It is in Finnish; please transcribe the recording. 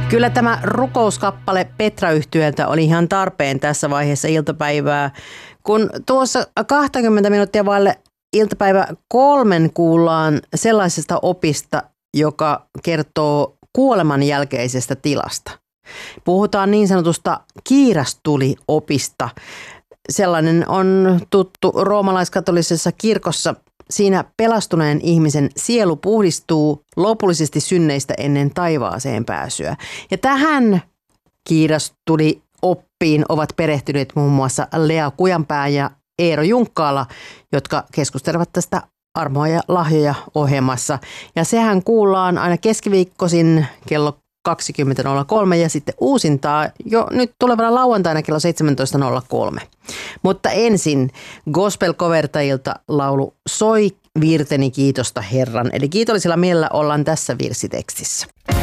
Kyllä tämä rukouskappale Petra-yhtyeltä oli ihan tarpeen tässä vaiheessa iltapäivää, kun tuossa 20 minuuttia vaille iltapäivä 3 kuullaan sellaisesta opista, joka kertoo kuoleman jälkeisestä tilasta. Puhutaan niin sanotusta kiirastuli-opista. Sellainen on tuttu roomalaiskatolisessa kirkossa. Siinä pelastuneen ihmisen sielu puhdistuu lopullisesti synneistä ennen taivaaseen pääsyä. Ja tähän kiirastuli-oppiin ovat perehtyneet muun muassa Lea Kujanpää ja Eero Junkkaala, jotka keskustelevat tästä Armoa ja lahjoja -ohjelmassa. Ja sehän kuullaan aina keskiviikkoisin kello 20.03 ja sitten uusintaa jo nyt tulevana lauantaina kello 17.03. Mutta ensin gospel-kovertajilta laulu Soi virteni kiitosta Herran. Eli kiitollisella mielellä ollaan tässä virsitekstissä.